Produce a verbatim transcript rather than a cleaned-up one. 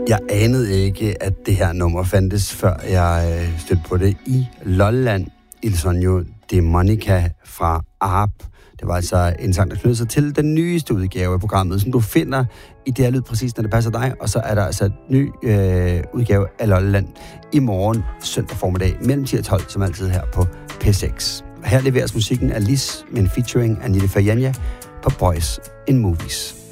Jeg anede ikke, at det her nummer fandtes, før jeg øh, stødte på det i Lolland. Il Sogno di Monica fra Arp. Det var altså en sang, der knyttede sig til den nyeste udgave af programmet, som du finder i det her lyd præcis, når det passer dig. Og så er der altså en ny øh, udgave af Lolland i morgen søndag formiddag mellem ti og tolv, som altid her på P seks. Her leveres musikken af Lis med en featuring af Nille Fajanja på Boys in Movies.